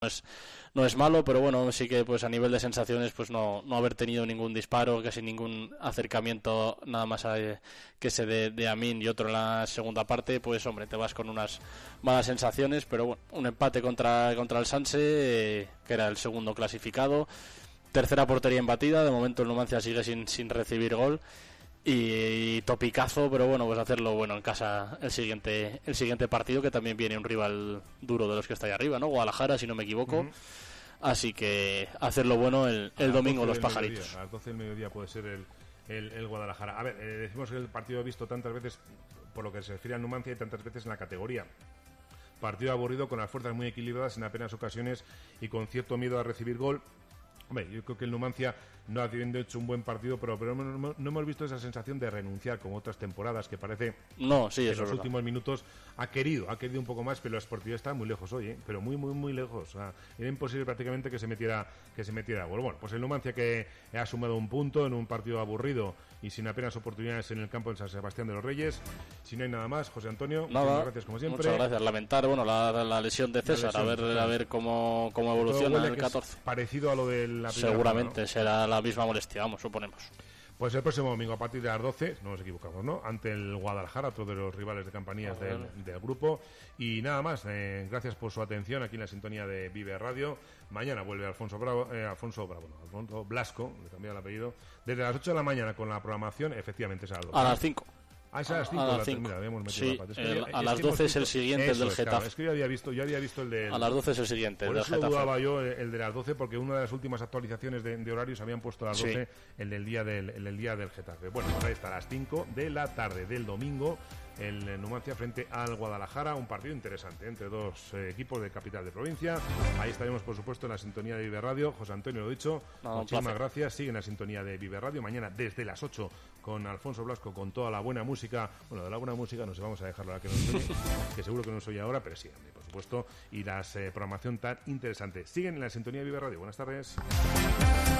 no es malo, pero bueno, sí que pues a nivel de sensaciones pues no haber tenido ningún disparo, casi ningún acercamiento nada más que ese de Amin y otro en la segunda parte, pues hombre, te vas con unas malas sensaciones, pero bueno, un empate contra el Sanse, que era el segundo clasificado, tercera portería embatida, de momento el Numancia sigue sin recibir gol. Y topicazo, pero bueno, pues hacerlo bueno en casa el siguiente partido, que también viene un rival duro de los que está ahí arriba, ¿no? Guadalajara, si no me equivoco. Así que hacerlo bueno el domingo, los pajaritos. A las 12 del mediodía puede ser el Guadalajara. A ver, decimos que el partido visto tantas veces, por lo que se refiere al Numancia, y tantas veces en la categoría. Partido aburrido, con las fuerzas muy equilibradas en apenas ocasiones y con cierto miedo a recibir gol. Hombre, yo creo que el Numancia no ha hecho un buen partido, pero no hemos visto esa sensación de renunciar como otras temporadas, que parece que en los últimos minutos ha querido un poco más, pero la Sportividad está muy lejos hoy, pero muy, muy, muy lejos. O sea, era imposible prácticamente que se metiera gol. Bueno, pues el Numancia, que ha sumado un punto en un partido aburrido y sin apenas oportunidades en el campo en San Sebastián de los Reyes. Si no hay nada más, José Antonio, muchas gracias como siempre. Muchas gracias. Lamentar, bueno, la lesión de César, a ver cómo evoluciona el 14. Parecido a lo del seguramente, ¿no? Será la misma molestia, suponemos. Pues el próximo domingo a partir de las 12, no nos equivocamos, ¿no? Ante el Guadalajara, otro de los rivales de Campanillas del grupo. Y nada más, gracias por su atención aquí en la sintonía de Vive Radio. Mañana vuelve Alfonso Blasco, le cambié el apellido, desde las 8 de la mañana con la programación, efectivamente es a las 5. Es a las 5. A las 5. Mira, habíamos metido sí, la pata. a las 12 es el siguiente, el del Getafe. Claro, es que yo había visto el de... A las 12 es el siguiente, el del Getafe. Por eso dudaba yo el de las 12, porque una de las últimas actualizaciones de horarios habían puesto a las 12 el del día del Getafe. Bueno, pues ahí está, a las 5 de la tarde del domingo, el Numancia frente al Guadalajara, un partido interesante entre dos equipos de capital de provincia. Ahí estaremos, por supuesto, en la sintonía de Vive Radio. José Antonio, lo dicho, muchísimas gracias. Sigue en la sintonía de Vive Radio mañana desde las 8 con Alfonso Blasco, con toda la buena música. Bueno, de la buena música no sé, vamos a dejarlo a la que nos oye, que seguro que no nos oye ahora, pero sí, por supuesto, y la programación tan interesante. Siguen en la sintonía de Vive Radio. Buenas tardes.